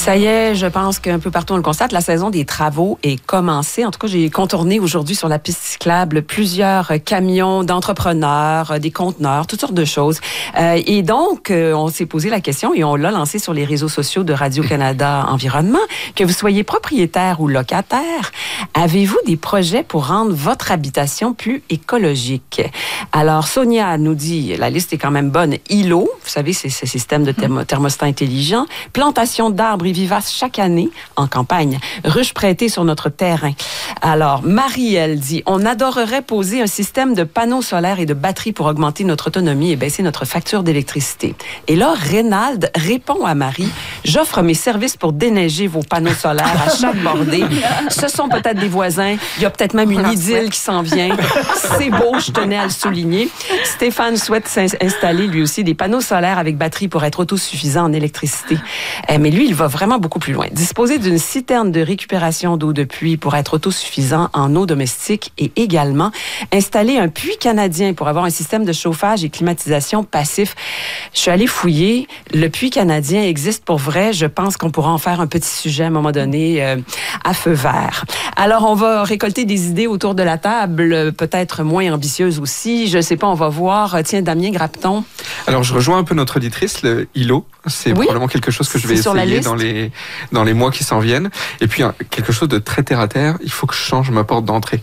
Ça y est, je pense qu'un peu partout on le constate, la saison des travaux est commencée. En tout cas, j'ai contourné aujourd'hui sur la piste cyclable plusieurs camions d'entrepreneurs, des conteneurs, toutes sortes de choses. Et donc, on s'est posé la question et on l'a lancé sur les réseaux sociaux de Radio-Canada Environnement. Que vous soyez propriétaire ou locataire, avez-vous des projets pour rendre votre habitation plus écologique? Alors, Sonia nous dit, la liste est quand même bonne, îlot, vous savez, c'est ce système de thermostat intelligent, plantation d'arbres et vivaces chaque année en campagne, ruches prêtées sur notre terrain. Alors, Marie, elle dit, on adorerait poser un système de panneaux solaires et de batteries pour augmenter notre autonomie et baisser notre facture d'électricité. Et là, Reynald répond à Marie, j'offre mes services pour déneiger vos panneaux solaires à chaque bordée. Ce sont peut-être des voisins, il y a peut-être même une idylle qui s'en vient. C'est beau, je tenais à le souligner. Stéphane souhaite installer lui aussi des panneaux solaires avec batterie pour être autosuffisant en électricité. Mais lui, il va vraiment beaucoup plus loin. Disposer d'une citerne de récupération d'eau de pluie pour être autosuffisant en eau domestique et également installer un puits canadien pour avoir un système de chauffage et climatisation passif. Je suis allée fouiller. Le puits canadien existe pour vrai. Je pense qu'on pourra en faire un petit sujet à un moment donné à feu vert. Alors, on va récolter des idées autour de la table, peut-être moins ambitieuses aussi. Je ne sais pas, on va voir. Tiens, Damien Grapton. Alors, je rejoins un peu notre auditrice, le îlot. C'est probablement quelque chose que je vais essayer dans les mois qui s'en viennent. Et puis, quelque chose de très terre-à-terre, il faut que je change ma porte d'entrée.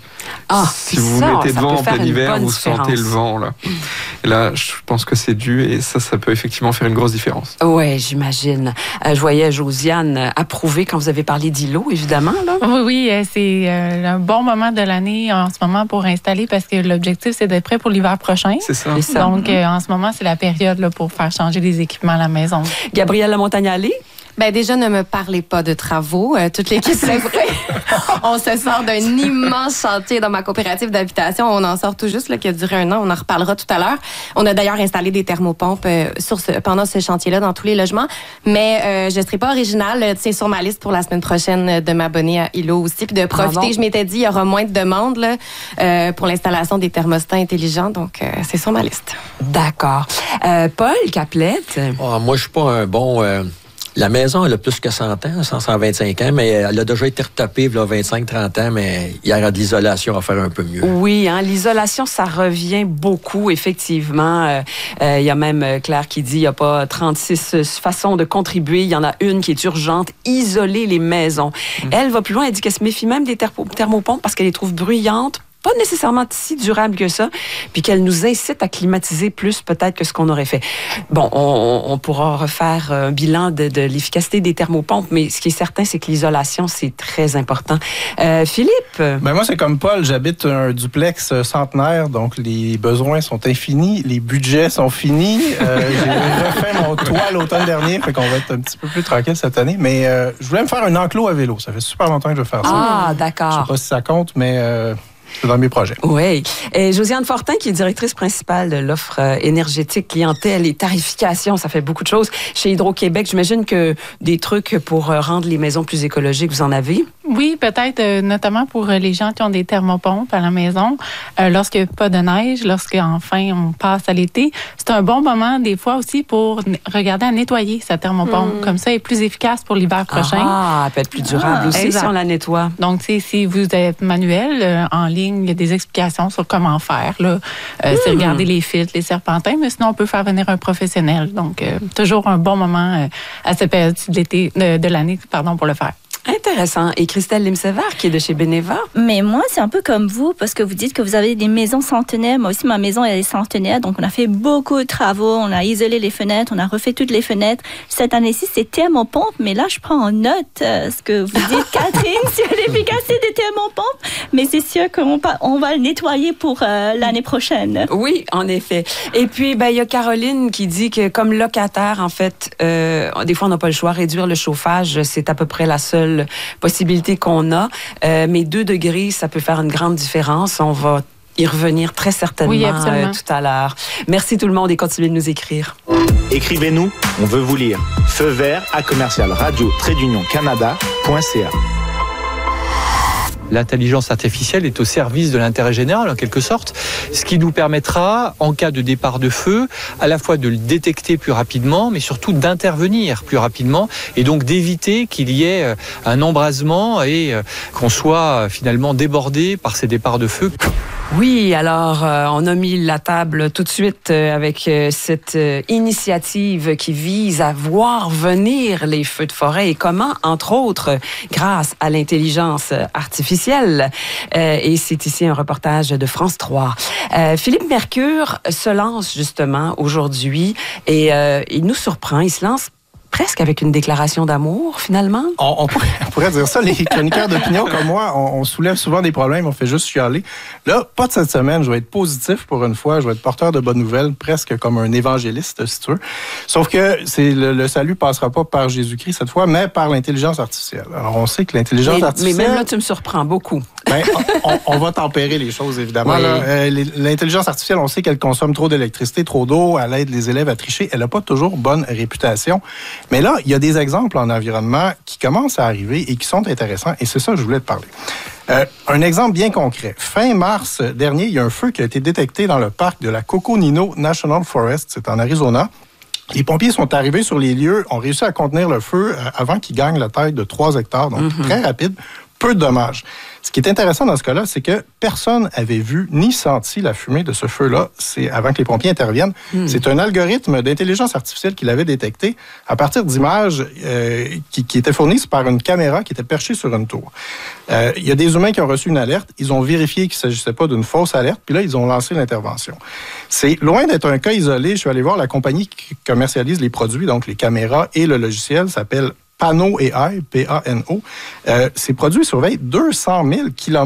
Si vous vous mettez devant en plein hiver, vous sentez le vent. Là. Et là, je pense que c'est dû et ça peut effectivement faire une grosse différence. Oui, j'imagine. Je voyais Josiane approuver quand vous avez parlé d'îlot, évidemment. Là. Oui, c'est un bon moment de l'année en ce moment pour installer parce que l'objectif, c'est d'être prêt pour l'hiver prochain. C'est ça. Donc, en ce moment, c'est la période là, pour faire changer les équipements à la maison. Gabrielle Montagnale? Ben déjà, ne me parlez pas de travaux. Toute l'équipe, c'est vrai. On se sort d'un immense chantier dans ma coopérative d'habitation. On en sort tout juste, là, qui a duré 1 an. On en reparlera tout à l'heure. On a d'ailleurs installé des thermopompes pendant ce chantier-là dans tous les logements. Mais je ne serai pas originale. C'est sur ma liste pour la semaine prochaine de m'abonner à îlot aussi. Puis de profiter. Je m'étais dit, il y aura moins de demandes là, pour l'installation des thermostats intelligents. Donc, c'est sur ma liste. D'accord. Paul Caplette? Moi, je suis pas un bon... La maison, elle a plus que 100 ans, 125 ans, mais elle a déjà été retapée il y a 25-30 ans, mais il y aura de l'isolation à faire un peu mieux. Oui, l'isolation, ça revient beaucoup, effectivement. Il y a même Claire qui dit il n'y a pas 36 façons de contribuer. Il y en a une qui est urgente, isoler les maisons. Elle va plus loin, elle dit qu'elle se méfie même des thermopompes parce qu'elle les trouve bruyantes, pas nécessairement si durable que ça, puis qu'elle nous incite à climatiser plus peut-être que ce qu'on aurait fait. Bon, on pourra refaire un bilan de l'efficacité des thermopompes, mais ce qui est certain, c'est que l'isolation, c'est très important. Philippe? Ben moi, c'est comme Paul, j'habite un duplex centenaire, donc les besoins sont infinis, les budgets sont finis. J'ai refait mon toit l'automne dernier, fait qu'on va être un petit peu plus tranquille cette année, mais je voulais me faire un enclos à vélo. Ça fait super longtemps que je veux faire ça. Ah, d'accord. Je sais pas si ça compte, mais... c'est dans mes projets. Oui. Et Josiane Fortin, qui est directrice principale de l'offre énergétique, clientèle et tarification, ça fait beaucoup de choses. Chez Hydro-Québec, j'imagine que des trucs pour rendre les maisons plus écologiques, vous en avez? Oui, peut-être, notamment pour les gens qui ont des thermopompes à la maison. Lorsqu'il n'y a pas de neige, lorsqu'enfin on passe à l'été, c'est un bon moment des fois aussi pour regarder à nettoyer sa thermopompe. Comme ça, elle est plus efficace pour l'hiver prochain. Ah, elle peut être plus durable aussi exact. si on la nettoie. Donc, si vous êtes manuel, en ligne, il y a des explications sur comment faire. Là. C'est regarder les filtres, les serpentins, mais sinon, on peut faire venir un professionnel. Donc, toujours un bon moment à cette période de l'été, de l'année, pour le faire. Intéressant. Et Christelle Limsever, qui est de chez Beneva? Mais moi, c'est un peu comme vous, parce que vous dites que vous avez des maisons centenaires. Moi aussi, ma maison, elle est centenaire. Donc, on a fait beaucoup de travaux. On a isolé les fenêtres. On a refait toutes les fenêtres. Cette année-ci, c'est thermopompe. Mais là, je prends en note ce que vous dites, Catherine, sur l'efficacité des thermopompes. Mais c'est sûr qu'on va le nettoyer pour l'année prochaine. Oui, en effet. Et puis, il y a Caroline qui dit que comme locataire, en fait, des fois, on n'a pas le choix. Réduire le chauffage, c'est à peu près la seule possibilité qu'on a. Mais 2 degrés, ça peut faire une grande différence. On va y revenir très certainement tout à l'heure. Merci tout le monde et continuez de nous écrire. Écrivez-nous, on veut vous lire. Feu vert à commercial radio-canada.ca. L'intelligence artificielle est au service de l'intérêt général, en quelque sorte, ce qui nous permettra, en cas de départ de feu, à la fois de le détecter plus rapidement, mais surtout d'intervenir plus rapidement, et donc d'éviter qu'il y ait un embrasement et qu'on soit finalement débordé par ces départs de feu. Oui, alors on a mis la table tout de suite avec cette initiative qui vise à voir venir les feux de forêt et comment, entre autres, grâce à l'intelligence artificielle. Et c'est ici un reportage de France 3. Philippe Mercure se lance justement aujourd'hui et il nous surprend. Il se lance presque avec une déclaration d'amour, finalement. On pourrait dire ça. Les chroniqueurs d'opinion comme moi, on soulève souvent des problèmes, on fait juste chialer. Là, pas de cette semaine, je vais être positif pour une fois, je vais être porteur de bonnes nouvelles, presque comme un évangéliste, si tu veux. Sauf que le salut passera pas par Jésus-Christ cette fois, mais par l'intelligence artificielle. Alors, on sait que l'intelligence artificielle... Mais même là, tu me surprends beaucoup. Ben, on va tempérer les choses, évidemment. Oui. L'intelligence artificielle, on sait qu'elle consomme trop d'électricité, trop d'eau, elle aide les élèves à tricher. Elle n'a pas toujours bonne réputation. Mais là, il y a des exemples en environnement qui commencent à arriver et qui sont intéressants. Et c'est ça que je voulais te parler. Un exemple bien concret. Fin mars dernier, il y a un feu qui a été détecté dans le parc de la Coconino National Forest. C'est en Arizona. Les pompiers sont arrivés sur les lieux, ont réussi à contenir le feu avant qu'il gagne la taille de 3 hectares. Donc, très rapide. Peu de dommages. Ce qui est intéressant dans ce cas-là, c'est que personne n'avait vu ni senti la fumée de ce feu-là avant que les pompiers interviennent. C'est un algorithme d'intelligence artificielle qui l'avait détecté à partir d'images qui étaient fournies par une caméra qui était perchée sur une tour. Il y a des humains qui ont reçu une alerte. Ils ont vérifié qu'il ne s'agissait pas d'une fausse alerte, puis là, ils ont lancé l'intervention. C'est loin d'être un cas isolé. Je suis allé voir la compagnie qui commercialise les produits, donc les caméras et le logiciel, s'appelle Pano AI, P-A-N-O. Ces produits surveillent 200 000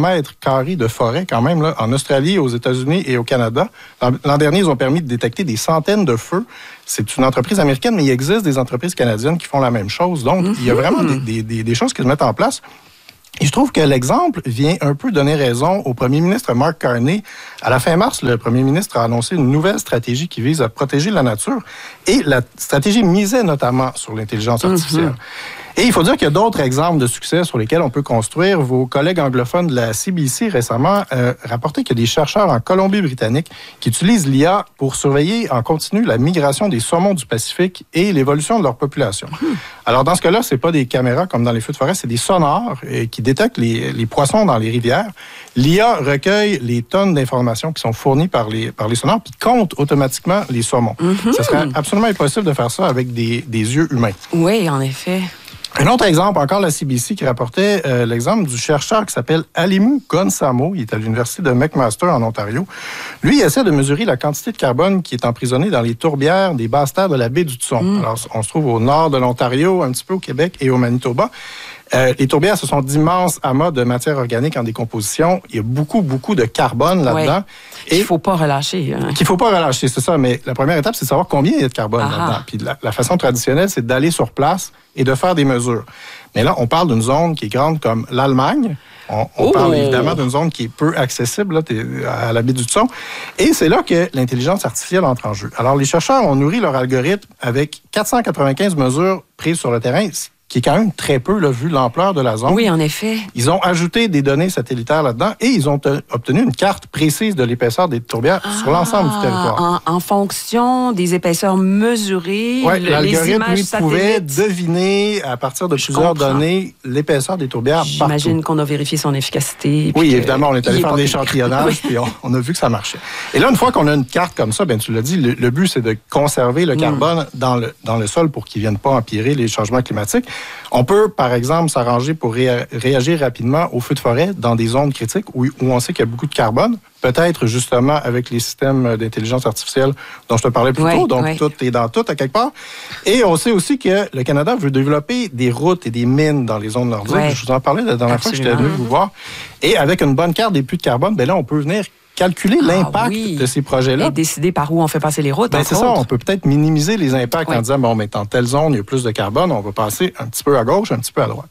km² de forêt quand même, là, en Australie, aux États-Unis et au Canada. L'an dernier, ils ont permis de détecter des centaines de feux. C'est une entreprise américaine, mais il existe des entreprises canadiennes qui font la même chose. Donc, il y a vraiment des choses qui se mettent en place. Et je trouve que l'exemple vient un peu donner raison au premier ministre Mark Carney. À la fin mars, le premier ministre a annoncé une nouvelle stratégie qui vise à protéger la nature. Et la stratégie misait notamment sur l'intelligence artificielle. Et il faut dire qu'il y a d'autres exemples de succès sur lesquels on peut construire. Vos collègues anglophones de la CBC récemment rapportaient qu'il y a des chercheurs en Colombie-Britannique qui utilisent l'IA pour surveiller en continu la migration des saumons du Pacifique et l'évolution de leur population. Alors, dans ce cas-là, c'est pas des caméras comme dans les feux de forêt, c'est des sonars qui détectent les poissons dans les rivières. L'IA recueille les tonnes d'informations qui sont fournies par les sonars puis compte automatiquement les saumons. Ce serait absolument impossible de faire ça avec des yeux humains. Oui, en effet. Un autre exemple, encore la CBC, qui rapportait l'exemple du chercheur qui s'appelle Alimu Ghonsamo. Il est à l'université de McMaster en Ontario. Lui, il essaie de mesurer la quantité de carbone qui est emprisonnée dans les tourbières des basses terres de la baie du Tson. Alors, on se trouve au nord de l'Ontario, un petit peu au Québec et au Manitoba. Les tourbières, ce sont d'immenses amas de matière organique en décomposition. Il y a beaucoup, beaucoup de carbone là-dedans. Et qu'il ne faut pas relâcher. Qu'il ne faut pas relâcher, c'est ça. Mais la première étape, c'est de savoir combien il y a de carbone là-dedans. Puis la façon traditionnelle, c'est d'aller sur place et de faire des mesures. Mais là, on parle d'une zone qui est grande comme l'Allemagne. On parle évidemment d'une zone qui est peu accessible là, à la baie du Tson. Et c'est là que l'intelligence artificielle entre en jeu. Alors, les chercheurs ont nourri leur algorithme avec 495 mesures prises sur le terrain, qui est quand même très peu, là, vu l'ampleur de la zone. Oui, en effet. Ils ont ajouté des données satellitaires là-dedans et ils ont obtenu une carte précise de l'épaisseur des tourbières sur l'ensemble du territoire. En fonction des épaisseurs mesurées, l'algorithme, lui, pouvait deviner, à partir de plusieurs données, l'épaisseur des tourbières partout. J'imagine qu'on a vérifié son efficacité. Oui, évidemment, on est allé faire de l'échantillonnage puis on a vu que ça marchait. Et là, une fois qu'on a une carte comme ça, ben tu l'as dit, le but, c'est de conserver le carbone dans le sol pour qu'il ne vienne pas empirer les changements climatiques. On peut, par exemple, s'arranger pour réagir rapidement aux feux de forêt dans des zones critiques où on sait qu'il y a beaucoup de carbone, peut-être justement avec les systèmes d'intelligence artificielle dont je te parlais plus tôt, donc tout est dans tout à quelque part. Et on sait aussi que le Canada veut développer des routes et des mines dans les zones nordiques. Je vous en parlais la dernière fois que j'étais venu vous voir. Et avec une bonne carte des puits de carbone, ben là, on peut venir calculer l'impact de ces projets-là. Et décider par où on fait passer les routes. Ben c'est ça, on peut peut-être minimiser les impacts en disant, bon, mais dans telle zone, il y a plus de carbone, on va passer un petit peu à gauche, un petit peu à droite.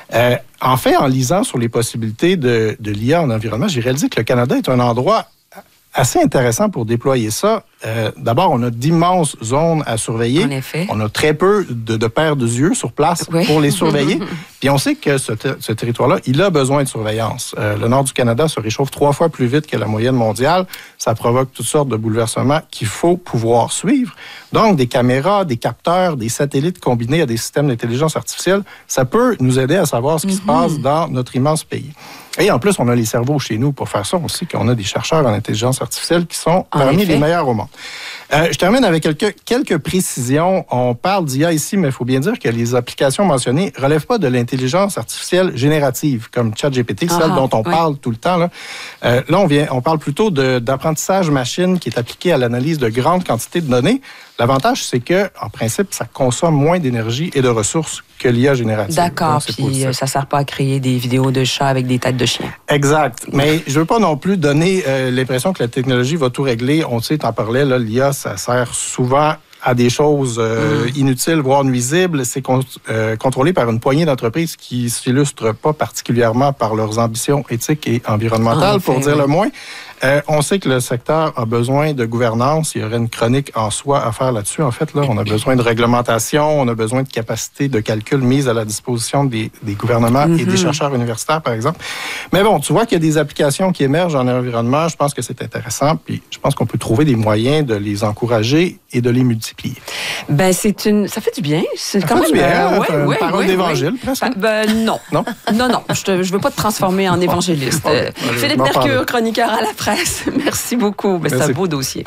En fait, en lisant sur les possibilités de l'IA en environnement, j'ai réalisé que le Canada est un endroit assez intéressant pour déployer ça d'abord, on a d'immenses zones à surveiller. En effet. On a très peu de paires de yeux sur place pour les surveiller. Puis on sait que ce territoire-là, il a besoin de surveillance. Le nord du Canada se réchauffe 3 fois plus vite que la moyenne mondiale. Ça provoque toutes sortes de bouleversements qu'il faut pouvoir suivre. Donc, des caméras, des capteurs, des satellites combinés à des systèmes d'intelligence artificielle, ça peut nous aider à savoir ce qui se passe dans notre immense pays. Et en plus, on a les cerveaux chez nous pour faire ça. On sait qu'on a des chercheurs en intelligence artificielle qui sont parmi les meilleurs au monde. Je termine avec quelques précisions. On parle d'IA ici, mais il faut bien dire que les applications mentionnées ne relèvent pas de l'intelligence artificielle générative, comme ChatGPT, celle dont on parle tout le temps. Là, on parle plutôt d'apprentissage machine qui est appliqué à l'analyse de grandes quantités de données. L'avantage, c'est que, en principe, ça consomme moins d'énergie et de ressources que l'IA générative. D'accord, puis ça ne sert pas à créer des vidéos de chats avec des têtes de chiens. Exact. Mais je ne veux pas non plus donner l'impression que la technologie va tout régler. On sait, t'en parlais, là, l'IA, ça sert souvent à des choses inutiles, voire nuisibles. C'est contrôlé par une poignée d'entreprises qui ne s'illustrent pas particulièrement par leurs ambitions éthiques et environnementales, pour dire le moins. On sait que le secteur a besoin de gouvernance. Il y aurait une chronique en soi à faire là-dessus. En fait, là, on a besoin de réglementation, on a besoin de capacités de calcul mises à la disposition des gouvernements et des chercheurs universitaires, par exemple. Mais bon, tu vois qu'il y a des applications qui émergent en environnement. Je pense que c'est intéressant. Puis je pense qu'on peut trouver des moyens de les encourager et de les multiplier. Ben, ça fait du bien. C'est quand même bien. Parole d'évangile, presque. Non. Non? Non. Je veux pas te transformer en évangéliste. Philippe Mercure, chroniqueur à la presse. Merci beaucoup. C'est un beau dossier.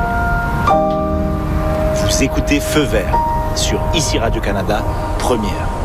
Vous écoutez Feu vert sur ICI Radio-Canada, première.